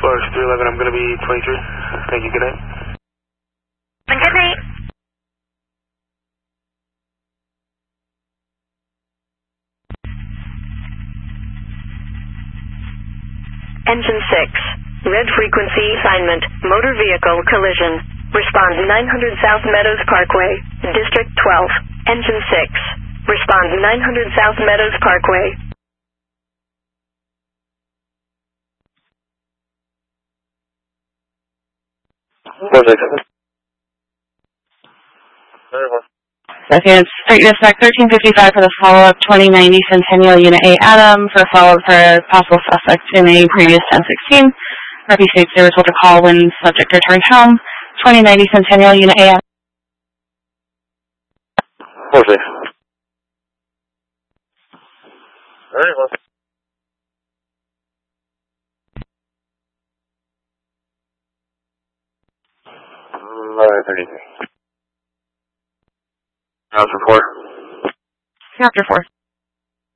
Sparks 311, I'm going to be 23. Thank you, good night. Good night. Engine 6. Red frequency assignment. Motor vehicle collision. Respond 900 South Meadows Parkway. District 12. Engine 6. Respond 900 South Meadows Parkway. Seconds. Straight dispatch 1355 for the follow-up 2090 Centennial Unit A Adam for follow-up for possible suspect in a previous 1016. Murphy states they were told to call when subject returned home. 2090 Centennial Unit A Adam. Very well. Chapter 4. Chapter 4.